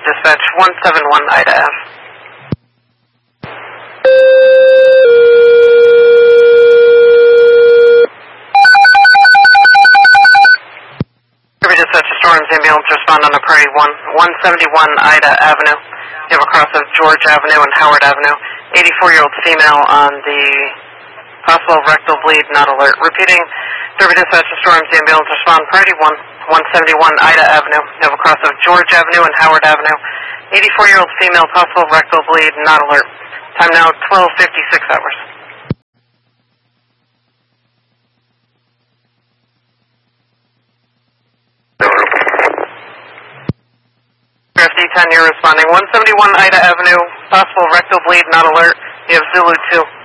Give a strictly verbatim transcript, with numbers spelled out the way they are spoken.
Dispatch, one seven one Ida Ave. River Dispatch to Storms, ambulance respond on a Prairie one, one seventy-one Ida Avenue. You have a cross of George Avenue and Howard Avenue. eighty-four-year-old female on the possible rectal bleed, not alert. Repeating, River Dispatch to Storms, ambulance respond Prairie one, one seventy-one Ida Avenue. You have a cross of George Avenue and Howard Avenue. eighty-four-year-old female, possible rectal bleed, not alert. Time now twelve fifty-six hours. F D ten, you're responding. one seventy-one Ida Avenue, possible rectal bleed, not alert. You have Zulu two.